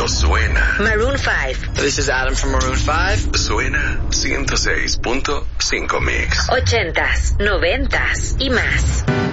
cuando suena. Maroon 5. This is Adam from Maroon 5. Suena 106.5 Mix. 80s, 90s y más.